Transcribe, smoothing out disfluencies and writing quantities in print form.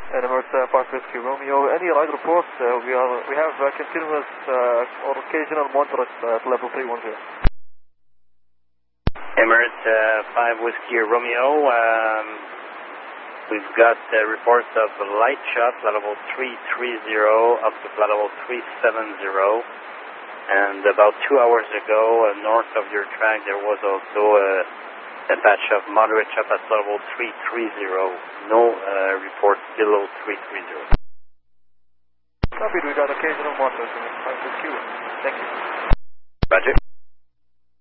And Emirates 5 Whiskey Romeo. Any ride reports? We have continuous or occasional monitor at level 310. Emirates 5 Whiskey Romeo. We've got reports of light shot, flight level 330 up to flight level 370. And about 2 hours ago, north of your track, there was also a patch of moderate chop at level 330. No reports below 330. Copy, we got occasional monitors in the Thank you. Roger.